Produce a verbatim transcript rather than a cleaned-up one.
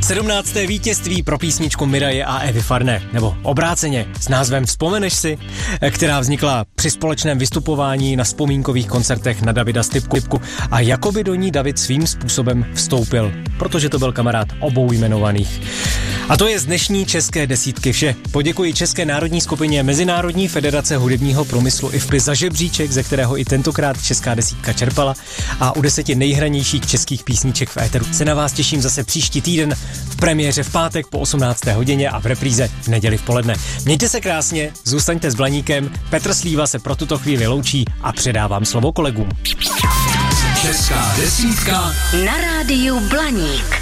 sedmnácté vítězství pro písničku Miraje a Evy Farné, nebo obráceně s názvem Vzpomeneš si, která vznikla při společném vystupování na vzpomínkových koncertech na Davida Stypku a jakoby do ní David svým způsobem vstoupil, protože to byl kamarád obou jmenovaných. A to je z dnešní české desítky vše. Poděkuji České národní skupině Mezinárodní federace hudebního průmyslu I F P I za žebříček, ze kterého i tentokrát česká desítka čerpala, a u deseti nejhranějších českých písniček v éteru se na vás těším zase příští týden v premiéře v pátek po osmnácté hodině a v repríze v neděli v poledne. Mějte se krásně, zůstaňte s Blaníkem, Petr Slíva se pro tuto chvíli loučí a předávám slovo kolegům. Česká desítka na rádiu Blaník.